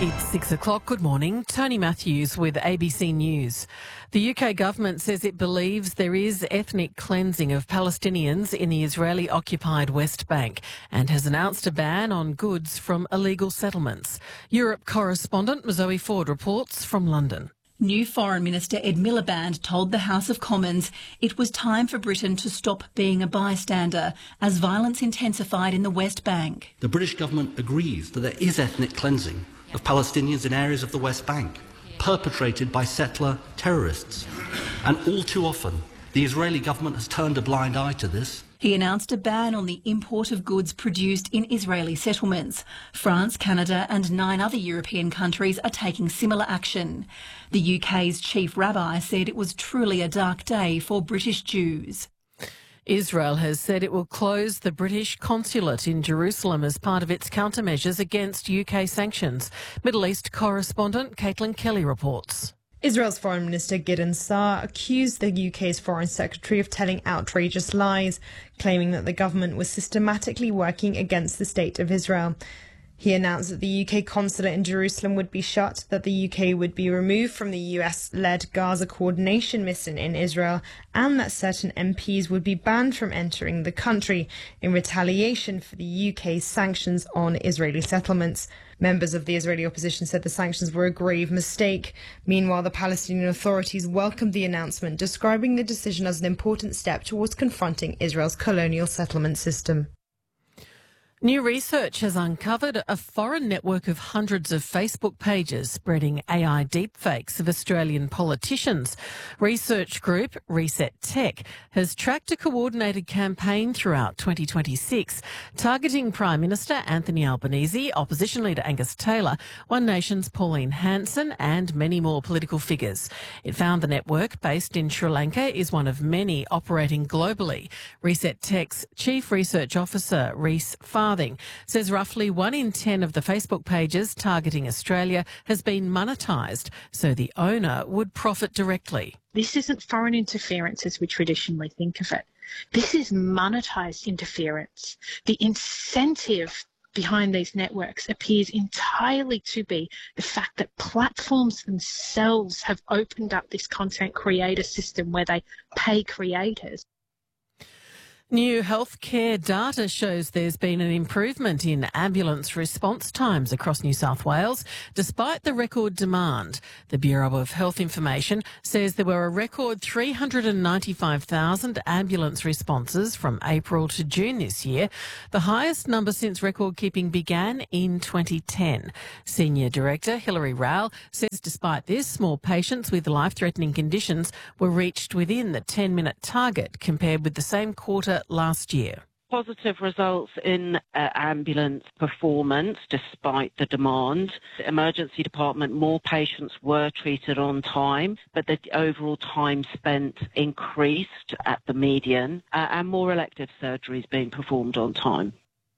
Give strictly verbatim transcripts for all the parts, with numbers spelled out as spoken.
It's six o'clock. Good morning. Tony Matthews with A B C News. The U K government says it believes there is ethnic cleansing of Palestinians in the Israeli-occupied West Bank and has announced a ban on goods from illegal settlements. Europe correspondent Zoe Ford reports from London. New Foreign Minister Ed Miliband told the House of Commons it was time for Britain to stop being a bystander as violence intensified in the West Bank. The British government agrees that there is ethnic cleansing of Palestinians in areas of the West Bank, perpetrated by settler terrorists. And all too often, the Israeli government has turned a blind eye to this. He announced a ban on the import of goods produced in Israeli settlements. France, Canada and nine other European countries are taking similar action. The U K's chief rabbi said it was truly a dark day for British Jews. Israel has said it will close the British consulate in Jerusalem as part of its countermeasures against U K sanctions. Middle East correspondent Caitlin Kelly reports. Israel's Foreign Minister Gideon Saar accused the U K's Foreign Secretary of telling outrageous lies, claiming that the government was systematically working against the State of Israel. He announced that the U K consulate in Jerusalem would be shut, that the U K would be removed from the U S-led Gaza coordination mission in Israel, and that certain M Ps would be banned from entering the country in retaliation for the U K's sanctions on Israeli settlements. Members of the Israeli opposition said the sanctions were a grave mistake. Meanwhile, the Palestinian authorities welcomed the announcement, describing the decision as an important step towards confronting Israel's colonial settlement system. New research has uncovered a foreign network of hundreds of Facebook pages spreading A I deepfakes of Australian politicians. Research group Reset Tech has tracked a coordinated campaign throughout twenty twenty-six targeting Prime Minister Anthony Albanese, Opposition Leader Angus Taylor, One Nation's Pauline Hanson and many more political figures. It found the network, based in Sri Lanka, is one of many operating globally. Reset Tech's Chief Research Officer, Reese Farthing, says roughly one in ten of the Facebook pages targeting Australia has been monetised, so the owner would profit directly. This isn't foreign interference as we traditionally think of it. This is monetised interference. The incentive behind these networks appears entirely to be the fact that platforms themselves have opened up this content creator system where they pay creators. New healthcare data shows there's been an improvement in ambulance response times across New South Wales, despite the record demand. The Bureau of Health Information says there were a record three hundred ninety-five thousand ambulance responses from April to June this year, the highest number since record keeping began in twenty ten. Senior Director Hilary Rowell says despite this, more patients with life-threatening conditions were reached within the ten-minute target compared with the same quarter last year. Positive results in uh, ambulance performance despite the demand. The emergency department, more patients were treated on time, but the overall time spent increased at the median uh, and more elective surgeries being performed on time.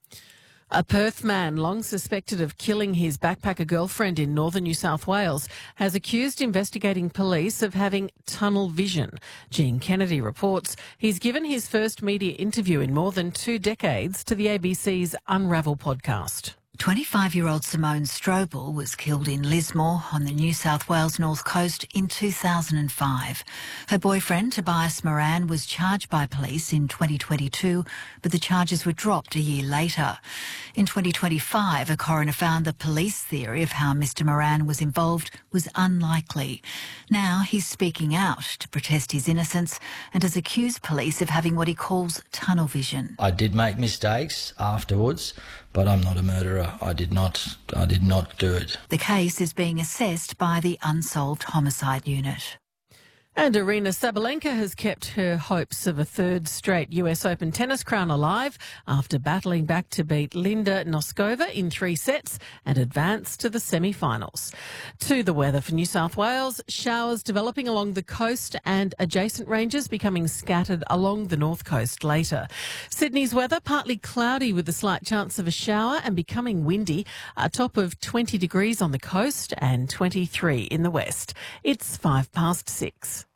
A Perth man long suspected of killing his backpacker girlfriend in northern New South Wales has accused investigating police of having tunnel vision. Jean Kennedy reports he's given his first media interview in more than two decades to the A B C's Unravel podcast. twenty-five-year-old Simone Strobel was killed in Lismore on the New South Wales North Coast in two thousand five. Her boyfriend, Tobias Moran, was charged by police in twenty twenty-two, but the charges were dropped a year later. In twenty twenty-five, a coroner found the police theory of how Mister Moran was involved was unlikely. Now he's speaking out to protest his innocence and has accused police of having what he calls tunnel vision. I did make mistakes afterwards, but I'm not a murderer. I did not, I did not do it. The case is being assessed by the Unsolved Homicide Unit. And Aryna Sabalenka has kept her hopes of a third straight U S Open tennis crown alive after battling back to beat Linda Noskova in three sets and advance to the semi-finals. To the weather for New South Wales, showers developing along the coast and adjacent ranges becoming scattered along the north coast later. Sydney's weather partly cloudy with a slight chance of a shower and becoming windy, a top of twenty degrees on the coast and twenty-three in the west. It's five past six.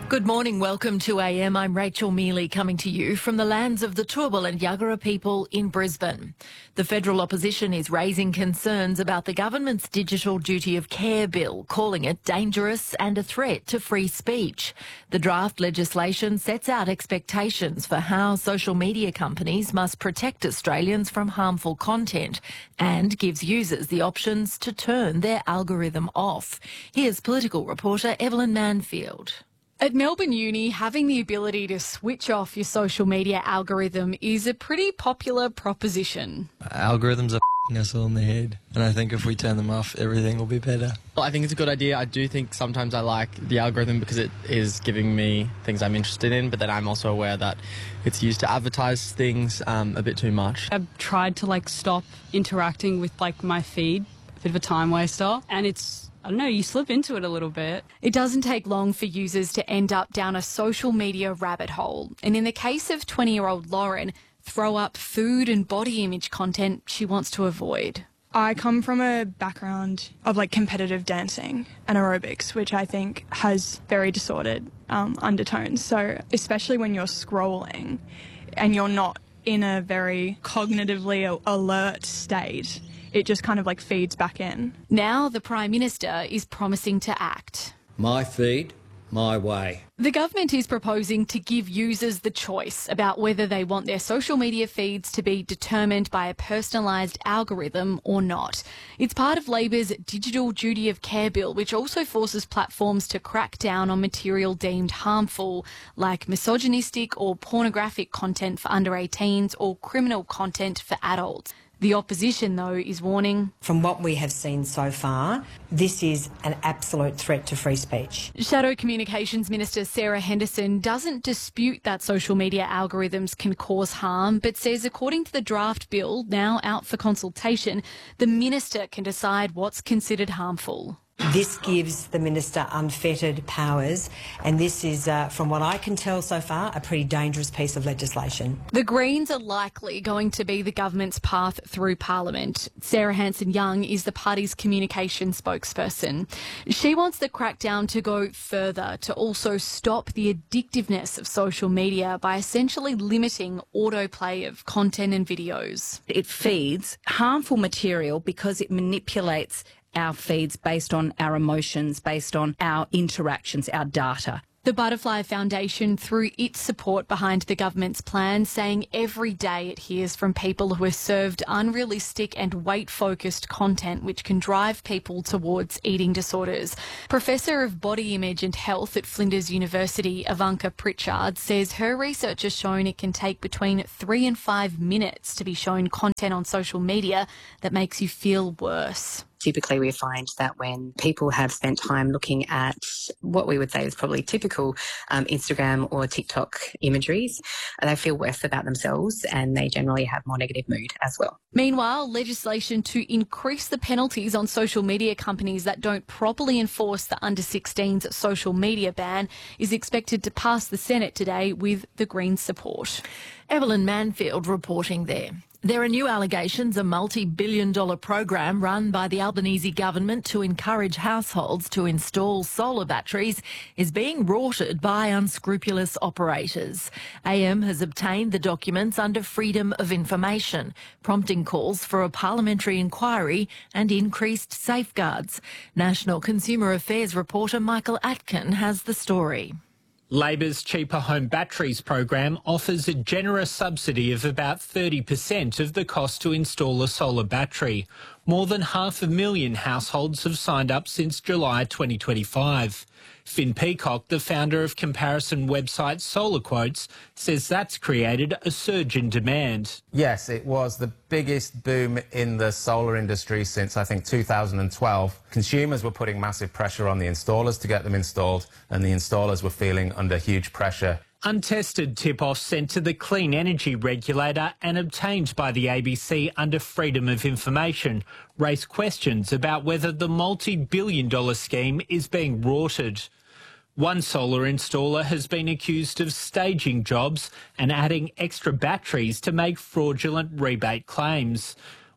Good morning, welcome to A M. I'm Rachel Mealy coming to you from the lands of the Turrbal and Yagara people in Brisbane. The federal opposition is raising concerns about the government's digital duty of care bill, calling it dangerous and a threat to free speech. The draft legislation sets out expectations for how social media companies must protect Australians from harmful content and gives users the options to turn their algorithm off. Here's political reporter Evelyn Manfield. At Melbourne Uni, having the ability to switch off your social media algorithm is a pretty popular proposition. Algorithms are f***ing us all in the head, and I think if we turn them off, everything will be better. Well, I think it's a good idea. I do think sometimes I like the algorithm because it is giving me things I'm interested in, but then I'm also aware that it's used to advertise things um, a bit too much. I've tried to like stop interacting with like my feed, a bit of a time waster, and it's I don't know, you slip into it a little bit. It doesn't take long for users to end up down a social media rabbit hole. And in the case of twenty-year-old Lauren, throw up food and body image content she wants to avoid. I come from a background of like competitive dancing and aerobics, which I think has very distorted um, undertones. So especially when you're scrolling and you're not in a very cognitively alert state, it just kind of like feeds back in. Now the Prime Minister is promising to act. My feed, my way. The government is proposing to give users the choice about whether they want their social media feeds to be determined by a personalised algorithm or not. It's part of Labor's Digital Duty of Care bill, which also forces platforms to crack down on material deemed harmful, like misogynistic or pornographic content for under eighteens or criminal content for adults. The opposition, though, is warning. From what we have seen so far, this is an absolute threat to free speech. Shadow Communications Minister Sarah Henderson doesn't dispute that social media algorithms can cause harm, but says according to the draft bill, now out for consultation, the minister can decide what's considered harmful. This gives the minister unfettered powers, and this is, uh, from what I can tell so far, a pretty dangerous piece of legislation. The Greens are likely going to be the government's path through Parliament. Sarah Hanson-Young is the party's communication spokesperson. She wants the crackdown to go further, to also stop the addictiveness of social media by essentially limiting autoplay of content and videos. It feeds harmful material because it manipulates our feeds based on our emotions, based on our interactions, our data. The Butterfly Foundation, through its support behind the government's plan, saying every day it hears from people who are served unrealistic and weight-focused content which can drive people towards eating disorders. Professor of Body Image and Health at Flinders University, Ivanka Pritchard, says her research has shown it can take between three and five minutes to be shown content on social media that makes you feel worse. Typically, we find that when people have spent time looking at what we would say is probably typical um, Instagram or TikTok imageries, they feel worse about themselves and they generally have more negative mood as well. Meanwhile, legislation to increase the penalties on social media companies that don't properly enforce the under sixteens social media ban is expected to pass the Senate today with the Greens' support. Evelyn Manfield reporting there. There are new allegations a multi-billion dollar program run by the Albanese government to encourage households to install solar batteries is being rorted by unscrupulous operators. A M has obtained the documents under Freedom of Information, prompting calls for a parliamentary inquiry and increased safeguards. National Consumer Affairs reporter Michael Atkin has the story. Labor's Cheaper Home Batteries program offers a generous subsidy of about thirty percent of the cost to install a solar battery. More than half a million households have signed up since July twenty twenty-five. Finn Peacock, the founder of comparison website Solar Quotes, says that's created a surge in demand. Yes, it was the biggest boom in the solar industry since, I think, two thousand twelve. Consumers were putting massive pressure on the installers to get them installed, and the installers were feeling under huge pressure. Untested tip-offs sent to the Clean Energy Regulator and obtained by the A B C under Freedom of Information raise questions about whether the multi-billion dollar scheme is being rorted. One solar installer has been accused of staging jobs and adding extra batteries to make fraudulent rebate claims.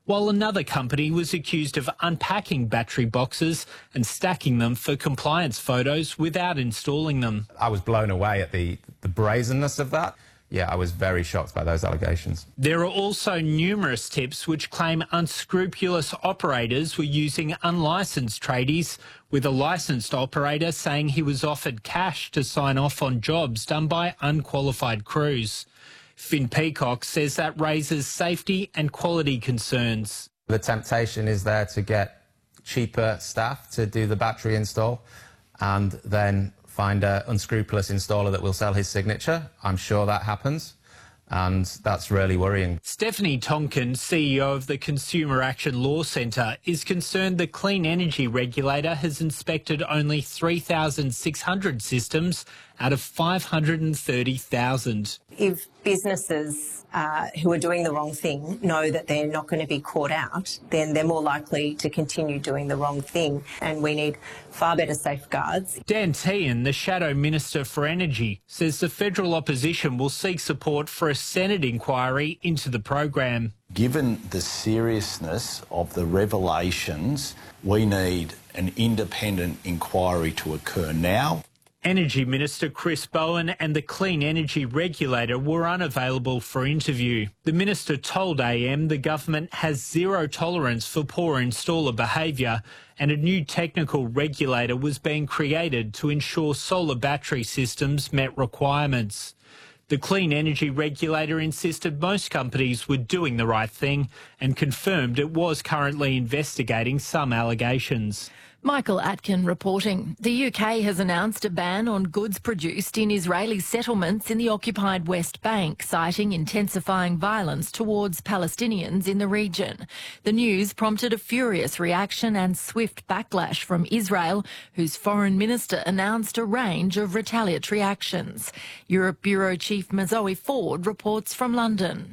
while another company was accused of unpacking battery boxes and stacking them for compliance photos without installing them. I was blown away at the, the brazenness of that. Yeah, I was very shocked by those allegations. There are also numerous tips which claim unscrupulous operators were using unlicensed tradies, with a licensed operator saying he was offered cash to sign off on jobs done by unqualified crews. Finn Peacock says that raises safety and quality concerns. The temptation is there to get cheaper staff to do the battery install and then find an unscrupulous installer that will sell his signature. I'm sure that happens, and that's really worrying. Stephanie Tonkin, C E O of the Consumer Action Law Centre, is concerned the Clean Energy Regulator has inspected only three thousand six hundred systems out of five hundred thirty thousand. If businesses uh, who are doing the wrong thing know that they're not going to be caught out, then they're more likely to continue doing the wrong thing, and we need far better safeguards. Dan Tehan, the Shadow Minister for Energy, says the federal opposition will seek support for a Senate inquiry into the program. Given the seriousness of the revelations, we need an independent inquiry to occur now. Energy Minister Chris Bowen and the Clean Energy Regulator were unavailable for interview. The minister told A M the government has zero tolerance for poor installer behaviour, and a new technical regulator was being created to ensure solar battery systems met requirements. The Clean Energy Regulator insisted most companies were doing the right thing and confirmed it was currently investigating some allegations. Michael Atkin reporting. The U K has announced a ban on goods produced in Israeli settlements in the occupied West Bank, citing intensifying violence towards Palestinians in the region. The news prompted a furious reaction and swift backlash from Israel, whose foreign minister announced a range of retaliatory actions. Europe Bureau Chief Mazoe Ford reports from London.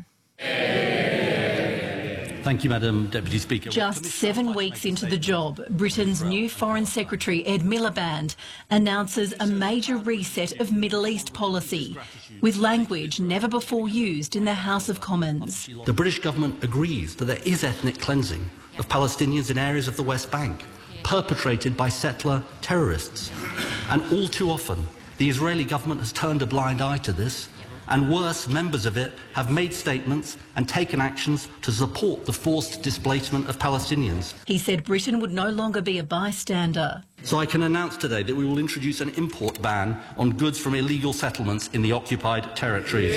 Thank you, Madam Deputy Speaker. Just seven weeks into the job, Britain's new Foreign Secretary Ed Miliband announces a major reset of Middle East policy, with language never before used in the House of Commons. The British government agrees that there is ethnic cleansing of Palestinians in areas of the West Bank, perpetrated by settler terrorists. And all too often, the Israeli government has turned a blind eye to this, and worse, members of it have made statements and taken actions to support the forced displacement of Palestinians. He said Britain would no longer be a bystander. So I can announce today that we will introduce an import ban on goods from illegal settlements in the occupied territories.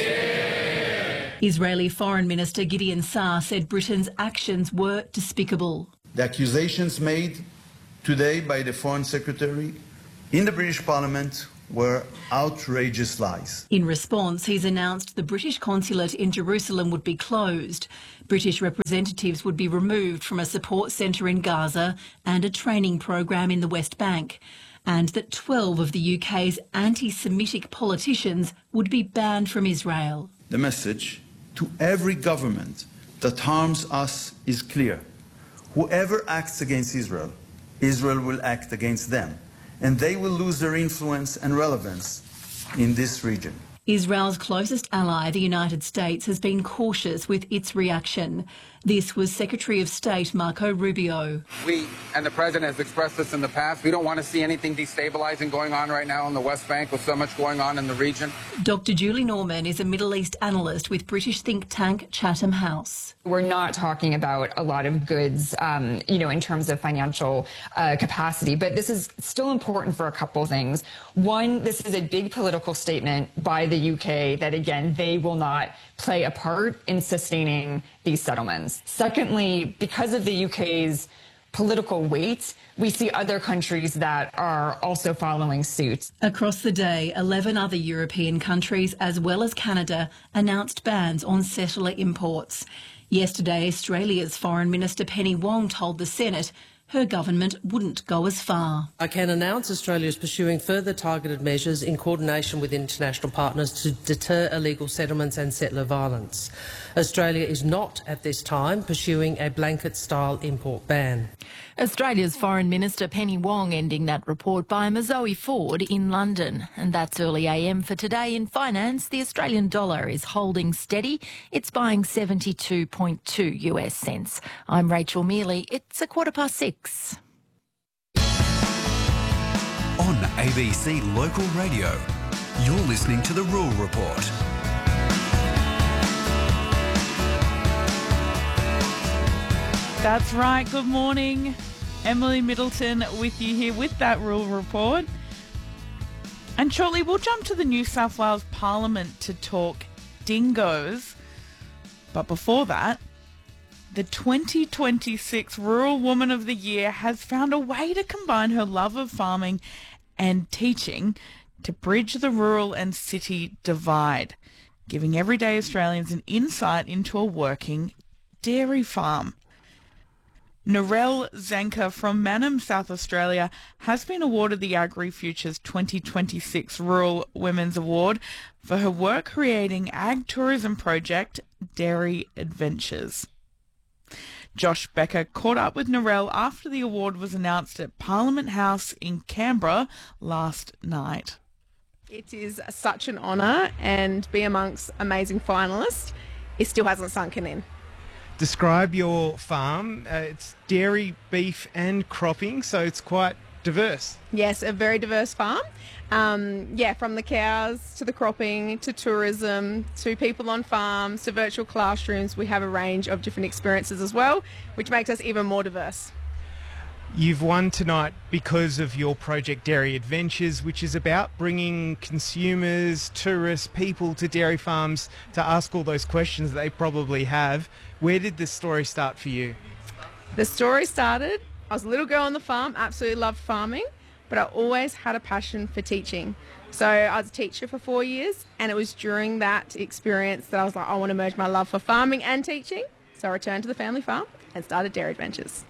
Yeah. Israeli Foreign Minister Gideon Saar said Britain's actions were despicable. The accusations made today by the Foreign Secretary in the British Parliament were outrageous lies. In response, he's announced the British consulate in Jerusalem would be closed. British representatives would be removed from a support centre in Gaza and a training program in the West Bank, and that twelve of the U K's anti-Semitic politicians would be banned from Israel. The message to every government that harms us is clear. Whoever acts against Israel, Israel will act against them, and they will lose their influence and relevance in this region. Israel's closest ally, the United States, has been cautious with its reaction. This was Secretary of State Marco Rubio. We, and the President has expressed this in the past, we don't want to see anything destabilizing going on right now in the West Bank with so much going on in the region. Doctor Julie Norman is a Middle East analyst with British think tank Chatham House. We're not talking about a lot of goods, um, you know, in terms of financial uh, capacity, but this is still important for a couple things. One, this is a big political statement by the U K that, again, they will not play a part in sustaining these settlements. Secondly, because of the U K's political weight, we see other countries that are also following suit. Across the day, eleven other European countries, as well as Canada, announced bans on settler imports. Yesterday, Australia's Foreign Minister Penny Wong told the Senate her government wouldn't go as far. I can announce Australia is pursuing further targeted measures in coordination with international partners to deter illegal settlements and settler violence. Australia is not, at this time, pursuing a blanket-style import ban. Australia's Foreign Minister Penny Wong ending that report by Zoe Ford in London. And that's early A M for today. In finance, the Australian dollar is holding steady. It's buying seventy-two point two US cents. I'm Rachel Mealy. It's a quarter past six. On A B C Local Radio, you're listening to The Rural Report. That's right. Good morning. Emily Middleton with you here with that Rural Report. And shortly we'll jump to the New South Wales Parliament to talk dingoes. But before that, the twenty twenty-six Rural Woman of the Year has found a way to combine her love of farming and teaching to bridge the rural and city divide, giving everyday Australians an insight into a working dairy farm. Narelle Zanker from Mannum, South Australia, has been awarded the AgriFutures twenty twenty-six Rural Women's Award for her work creating ag tourism project Dairy Adventures. Josh Becker caught up with Narelle after the award was announced at Parliament House in Canberra last night. It is such an honour, and be amongst amazing finalists, it still hasn't sunken in. Describe your farm. Uh, it's dairy, beef and cropping, so it's quite diverse. Yes, a very diverse farm. Um, yeah, from the cows to the cropping to tourism to people on farms to virtual classrooms, we have a range of different experiences as well, which makes us even more diverse. You've won tonight because of your project Dairy Adventures, which is about bringing consumers, tourists, people to dairy farms to ask all those questions that they probably have. Where did this story start for you? The story started, I was a little girl on the farm, absolutely loved farming, but I always had a passion for teaching. So I was a teacher for four years, and it was during that experience that I was like, I want to merge my love for farming and teaching. So I returned to the family farm and started Dairy Adventures.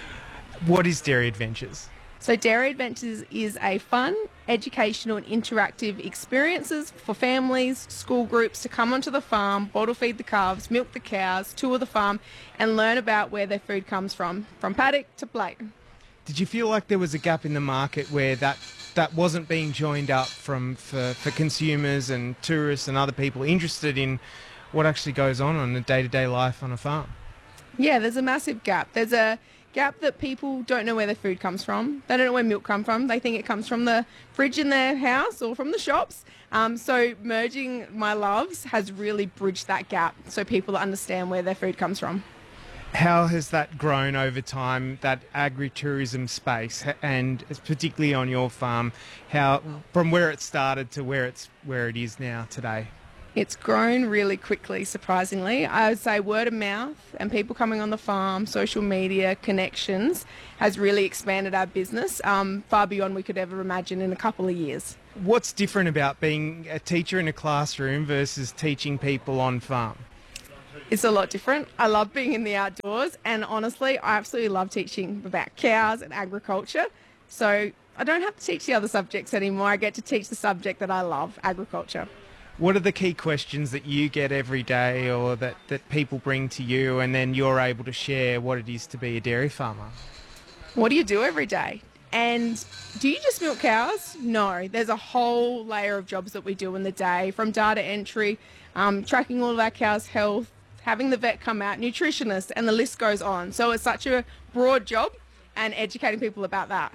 What is Dairy Adventures? So Dairy Adventures is a fun, educational and interactive experiences for families, school groups to come onto the farm, bottle feed the calves, milk the cows, tour the farm and learn about where their food comes from, from paddock to plate. Did you feel like there was a gap in the market where that that wasn't being joined up from for, for consumers and tourists and other people interested in what actually goes on in a day-to-day life on a farm? Yeah, there's a massive gap. There's a gap that people don't know where their food comes from. They don't know where milk comes from. They think it comes from the fridge in their house or from the shops. Um, so merging my loves has really bridged that gap so people understand where their food comes from. How has that grown over time, that agritourism space, and particularly on your farm, how from where it started to where it's where it is now today? It's grown really quickly, surprisingly. I would say word of mouth and people coming on the farm, social media, connections, has really expanded our business um, far beyond we could ever imagine in a couple of years. What's different about being a teacher in a classroom versus teaching people on farm? It's a lot different. I love being in the outdoors, and honestly, I absolutely love teaching about cows and agriculture. So I don't have to teach the other subjects anymore. I get to teach the subject that I love, agriculture. What are the key questions that you get every day or that, that people bring to you and then you're able to share what it is to be a dairy farmer? What do you do every day? And do you just milk cows? No, there's a whole layer of jobs that we do in the day, from data entry, um, tracking all of our cows' health, having the vet come out, nutritionists, and the list goes on. So it's such a broad job, and educating people about that.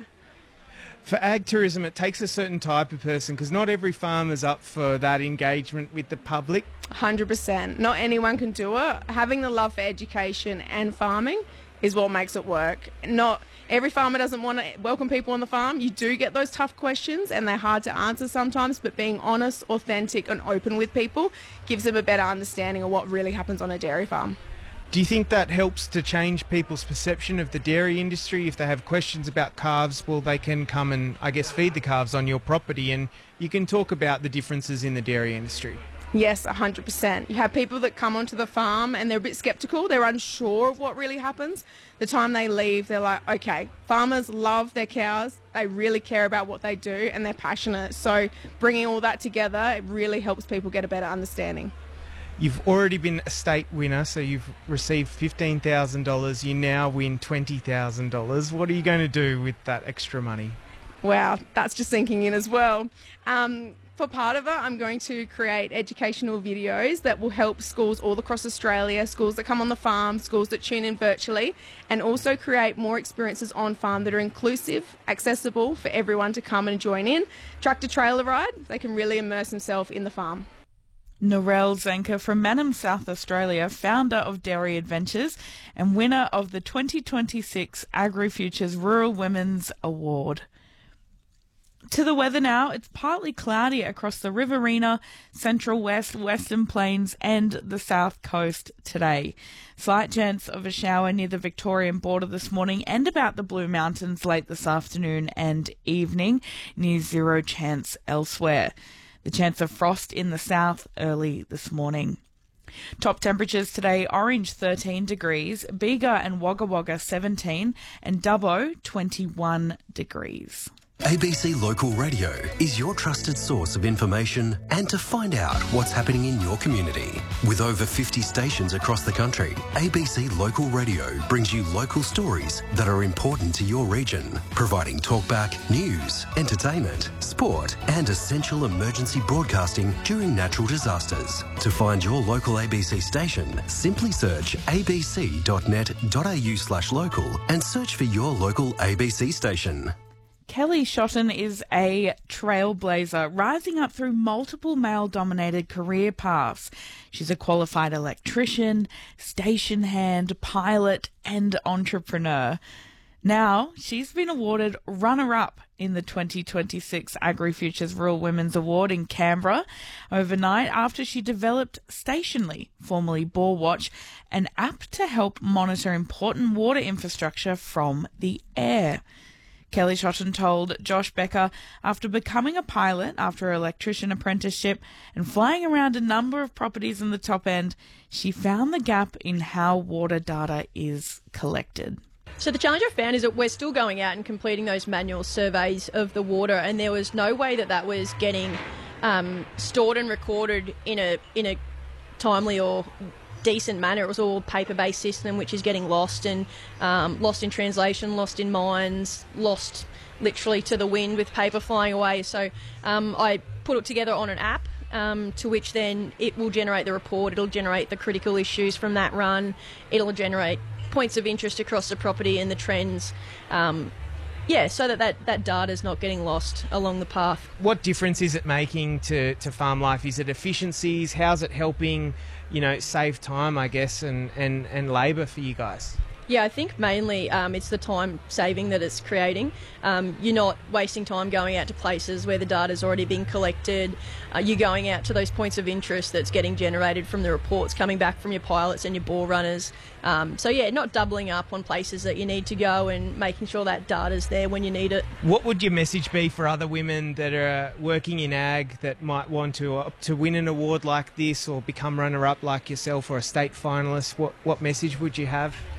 For ag tourism, it takes a certain type of person because not every farmer's up for that engagement with the public. one hundred percent. Not anyone can do it. Having the love for education and farming is what makes it work. Not every farmer doesn't want to welcome people on the farm. You do get those tough questions and they're hard to answer sometimes, but being honest, authentic and open with people gives them a better understanding of what really happens on a dairy farm. Do you think that helps to change people's perception of the dairy industry? If they have questions about calves, well, they can come and, I guess, feed the calves on your property and you can talk about the differences in the dairy industry. Yes, one hundred percent. You have people that come onto the farm and they're a bit sceptical. They're unsure of what really happens. The time they leave, they're like, okay, farmers love their cows. They really care about what they do and they're passionate. So bringing all that together, it really helps people get a better understanding. You've already been a state winner, so you've received fifteen thousand dollars. You now win twenty thousand dollars. What are you going to do with that extra money? Wow, that's just sinking in as well. Um, for part of it, I'm going to create educational videos that will help schools all across Australia, schools that come on the farm, schools that tune in virtually, and also create more experiences on farm that are inclusive, accessible for everyone to come and join in. Tractor trailer ride, they can really immerse themselves in the farm. Narelle Zenker from Mannum, South Australia, founder of Dairy Adventures and winner of the twenty twenty-six AgriFutures Rural Women's Award. To the weather now, it's partly cloudy across the Riverina, Central West, Western Plains and the South Coast today. Slight chance of a shower near the Victorian border this morning and about the Blue Mountains late this afternoon and evening, near zero chance elsewhere. The chance of frost in the south early this morning. Top temperatures today: Orange thirteen degrees, Bega and Wagga Wagga seventeen, and Dubbo twenty-one degrees. A B C Local Radio is your trusted source of information and to find out what's happening in your community. With over fifty stations across the country, A B C Local Radio brings you local stories that are important to your region, providing talkback, news, entertainment, sport and essential emergency broadcasting during natural disasters. To find your local A B C station, simply search abc dot net dot a u slash local and search for your local A B C station. Kelly Shotton is a trailblazer, rising up through multiple male-dominated career paths. She's a qualified electrician, station hand, pilot, and entrepreneur. Now, she's been awarded runner-up in the twenty twenty-six AgriFutures Rural Women's Award in Canberra overnight after she developed Stationly, formerly BoreWatch, an app to help monitor important water infrastructure from the air. Kelly Shotton told Josh Becker after becoming a pilot after her electrician apprenticeship and flying around a number of properties in the top end, she found the gap in how water data is collected. So the challenge I found is that we're still going out and completing those manual surveys of the water, and there was no way that that was getting um, stored and recorded in a in a timely or decent manner. It was all paper-based system, which is getting lost and um, lost in translation, lost in mines, lost literally to the wind with paper flying away. So um, I put it together on an app um, to which then it will generate the report. It'll generate the critical issues from that run. It'll generate points of interest across the property and the trends. Um, yeah, so that, that that data is not getting lost along the path. What difference is it making to, to farm life? Is it efficiencies? How's it helping, you know, save time, I guess, and, and, and labour for you guys? Yeah, I think mainly um, it's the time saving that it's creating. Um, you're not wasting time going out to places where the data's already been collected. Uh, you're going out to those points of interest that's getting generated from the reports coming back from your pilots and your bore runners. Um, so yeah, not doubling up on places that you need to go and making sure that data's there when you need it. What would your message be for other women that are working in ag that might want to uh, to win an award like this or become runner-up like yourself or a state finalist? What, what message would you have?